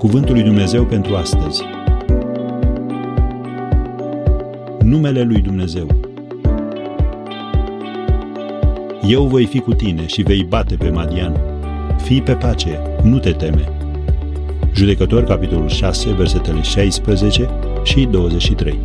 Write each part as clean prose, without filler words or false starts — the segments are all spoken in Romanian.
Cuvântul lui Dumnezeu pentru astăzi. Numele lui Dumnezeu. Eu voi fi cu tine și vei bate pe Madian. Fii pe pace, nu te teme. Judecători, capitolul 6, versetele 16 și 23.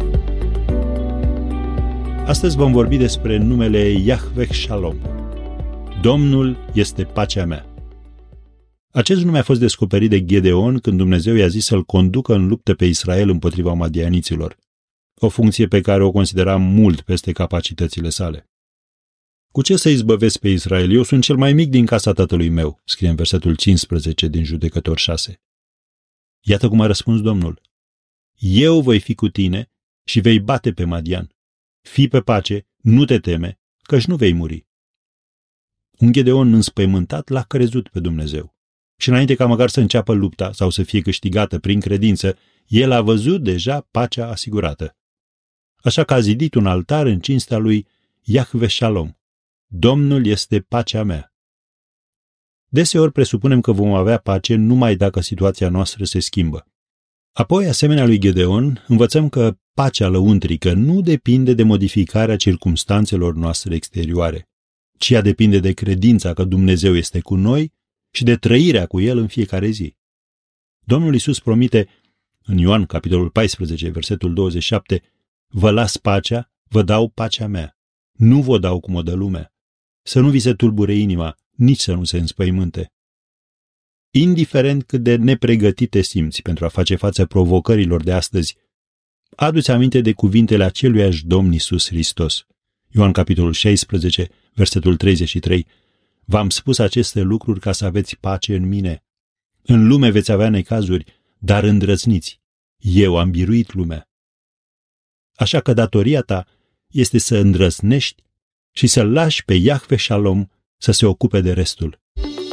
Astăzi vom vorbi despre numele Yahveh Shalom. Domnul este pacea mea. Acest nume a fost descoperit de Gedeon când Dumnezeu i-a zis să-l conducă în luptă pe Israel împotriva madianiților, o funcție pe care o considera mult peste capacitățile sale. Cu ce să izbăvesc pe Israel? Eu sunt cel mai mic din casa tatălui meu, scrie în versetul 15 din Judecători 6. Iată cum a răspuns Domnul. Eu voi fi cu tine și vei bate pe Madian. Fii pe pace, nu te teme, căci nu vei muri. Un Gedeon înspăimântat l-a crezut pe Dumnezeu. Și înainte ca măcar să înceapă lupta sau să fie câștigată prin credință, el a văzut deja pacea asigurată. Așa că a zidit un altar în cinstea lui Yahveh Shalom. Domnul este pacea mea. Deseori presupunem că vom avea pace numai dacă situația noastră se schimbă. Apoi, asemenea lui Gedeon, învățăm că pacea lăuntrică nu depinde de modificarea circumstanțelor noastre exterioare, ci ea depinde de credința că Dumnezeu este cu noi și de trăirea cu El în fiecare zi. Domnul Iisus promite în Ioan, capitolul 14, versetul 27, vă las pacea, vă dau pacea mea. Nu vă dau cum o dă lumea. Să nu vi se tulbure inima, nici să nu se înspăimânte. Indiferent cât de nepregătite simți pentru a face față provocărilor de astăzi, adu-ți aminte de cuvintele aceluiași Domn Iisus Hristos. Ioan, capitolul 16, versetul 33, v-am spus aceste lucruri ca să aveți pace în mine. În lume veți avea necazuri, dar îndrăzniți. Eu am biruit lumea. Așa că datoria ta este să îndrăznești și să-l lași pe Yahveh Shalom să se ocupe de restul.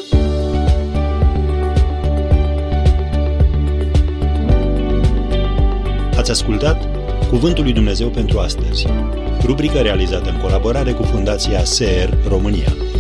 Ați ascultat Cuvântul lui Dumnezeu pentru astăzi, rubrică realizată în colaborare cu Fundația SER România.